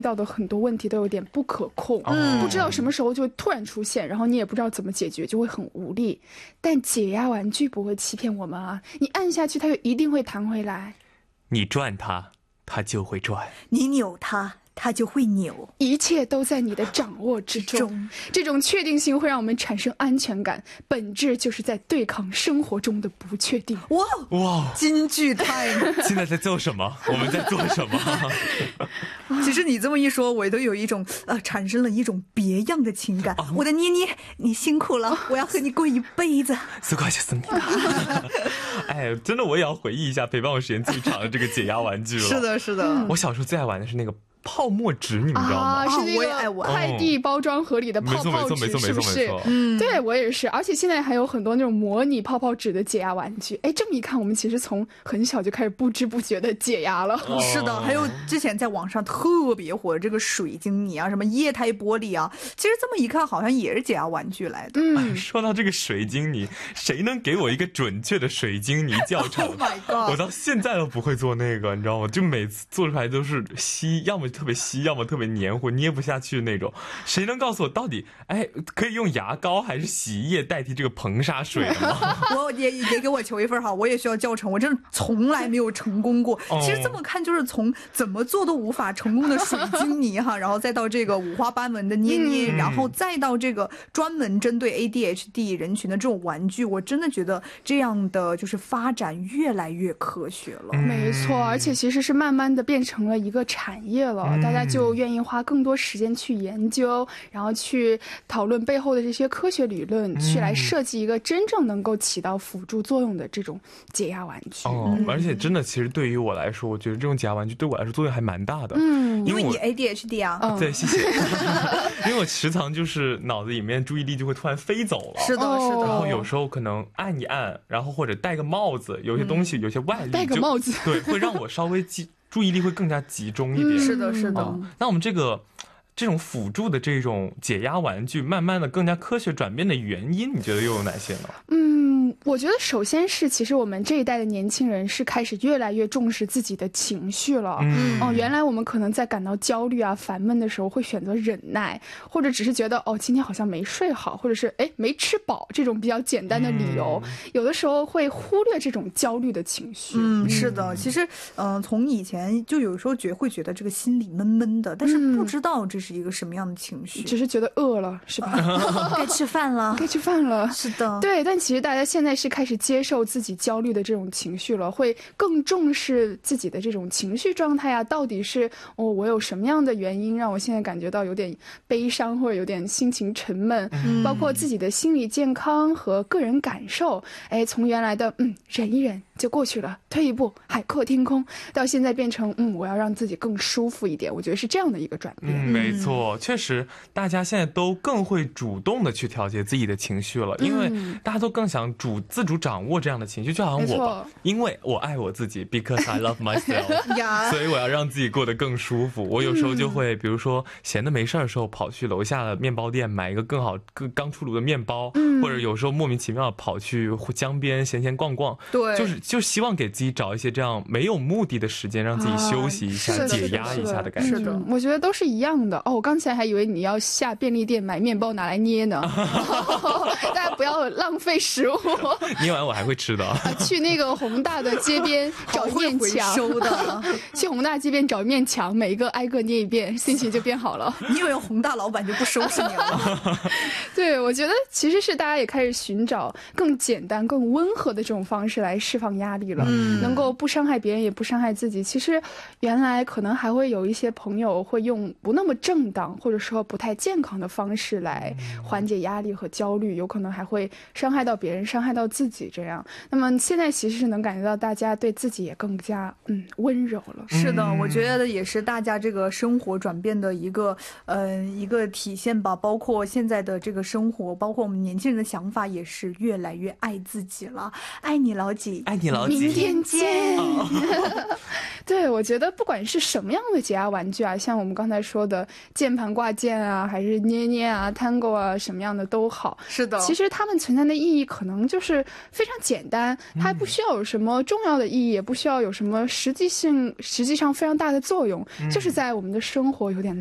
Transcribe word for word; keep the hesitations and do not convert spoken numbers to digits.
到的很多问题都有点不可控，嗯，不知道什么时候就突然出现，然后你也不知道怎么解决，就会很无力。但解压玩具不会欺骗我们啊，你按下去它就一定会弹回来， 你转它它就会转， 你扭它它就会扭， 一切都在你的掌握之中。这种确定性会让我们产生安全感，本质就是在对抗生活中的不确定。 哇哇， 金句time！ 现在在做什么？我们在做什么？ 其实你这么一说，我都有一种呃，产生了一种别样的情感。我的捏捏，你辛苦了，我要和你过一辈子。 斯瓜谢斯米。哎，真的，我也要回忆一下陪伴我时间最长的这个解压玩具了。 是的，是的。 我小时候最爱玩的是那个泡沫纸，你们知道吗？ 啊，是那个快递包装盒里的泡泡纸，是不是？嗯，对，我也是。而且现在还有很多那种模拟泡泡纸的解压玩具。哎，这么一看，我们其实从很小就开始不知不觉的解压了。 哦、是的，还有之前在网上特别火的这个水晶泥啊，什么液态玻璃啊，其实这么一看，好像也是解压玩具来的。 嗯，哎、说到这个水晶泥，谁能给我一个准确的水晶泥教程 ？Oh my god！ 我到现在都不会做那个，你知道吗？就每次做出来都是稀，要么特别稀，要么特别黏糊，捏不下去那种。谁能告诉我到底哎可以用牙膏还是洗衣液代替这个硼砂水的吗？ 我也也给我求一份哈，我也需要教程，我真的从来没有成功过。 哦、 其实这么看，就是从怎么做都无法成功的水晶泥哈，然后再到这个五花八门的捏捏，嗯、然后再到这个专门针对 A D H D 人群的这种玩具，我真的觉得这样的就是发展越来越科学了。 嗯、没错，而且其实是慢慢的变成了一个产业了，嗯、大家就愿意花更多时间去研究，然后去讨论背后的这些科学理论，嗯、去来设计一个真正能够起到辅助作用的这种解压玩具。 哦，嗯、而且真的，其实对于我来说，我觉得这种解压玩具对我来说作用还蛮大的。 嗯，因为你 A D H D 啊。 嗯、对，谢谢。因为我时常就是脑子里面注意力就会突然飞走了。 是的，是的。 然后有时候可能按一按，然后或者戴个帽子，有些东西、嗯、有些外力， 戴个帽子， 对，会让我稍微集注意力会更加集中一点。 嗯、是的，是的。 嗯、那我们这个。这种辅助的这种解压玩具慢慢的更加科学转变的原因，你觉得又有哪些呢？ 嗯，我觉得首先是其实我们这一代的年轻人是开始越来越重视自己的情绪了。嗯，哦，原来我们可能在感到焦虑啊烦闷的时候会选择忍耐，或者只是觉得哦今天好像没睡好，或者是哎没吃饱，这种比较简单的理由、嗯、有的时候会忽略这种焦虑的情绪。 嗯，是的，其实嗯、呃，从以前就有时候觉会觉得这个心里闷闷的，但是不知道这是一个什么样的情绪， 只是觉得饿了是吧？ 该吃饭了， 该吃饭了。 是的， 对。但其实大家现在是开始接受自己焦虑的这种情绪了，会更重视自己的这种情绪状态啊，到底是哦我有什么样的原因让我现在感觉到有点悲伤或者有点心情沉闷、嗯、包括自己的心理健康和个人感受，哎，从原来的嗯忍一忍就过去了，退一步海阔天空，到现在变成嗯我要让自己更舒服一点，我觉得是这样的一个转变。 嗯，没错，确实大家现在都更会主动的去调节自己的情绪了，因为大家都更想主自主掌握这样的情绪，就好像我吧，因为我爱我自己 because I love myself 所以我要让自己过得更舒服。我有时候就会比如说闲的没事的时候跑去楼下的面包店买一个更好更刚出炉的面包、嗯、或者有时候莫名其妙的跑去江边闲闲逛逛，对，就是就希望给自己找一些这样没有目的的时间，让自己休息一下、啊、解压一下的感觉。 是的，我觉得都是一样的。哦，我刚才还以为你要下便利店买面包拿来捏呢大家不要浪费食物捏完我还会吃的、啊、 去那个宏大的街边找一面墙收的去宏大街边找一面墙，每一个挨个捏一遍，心情就变好了。 你以为宏大老板就不收拾你了对，我觉得其实是大家也开始寻找更简单更温和的这种方式来释放压力了、嗯、能够不伤害别人也不伤害自己。其实原来可能还会有一些朋友会用不那么正当或者说不太健康的方式来缓解压力和焦虑，有可能还会伤害到别人伤害到自己这样。那么现在其实是能感觉到大家对自己也更加嗯温柔了。 是的，我觉得也是大家这个生活转变的一个呃一个体现吧，包括现在的这个生活，包括我们年轻人的想法也是越来越爱自己了。爱你老几， 爱你老几， 明天见、哦、对，我觉得不管是什么样的解压玩具啊，像我们刚才说的键盘挂件啊，还是捏捏啊 Tango 啊，什么样的都好。 是的， 其实他们存在的意义可能就是就是非常简单，它不需要有什么重要的意义，也不需要有什么实际性实际上非常大的作用，就是在我们的生活有点